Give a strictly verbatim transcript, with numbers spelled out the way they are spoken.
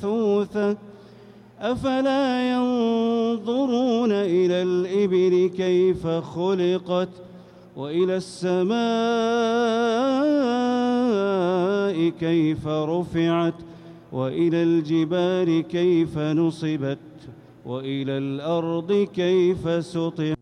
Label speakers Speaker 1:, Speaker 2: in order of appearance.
Speaker 1: منفوثة أفلا ينظرون إلى الإبل كيف خلقت وإلى السماء كيف رفعت وإلى الجبال كيف نصبت وإلى الأرض كيف سطحت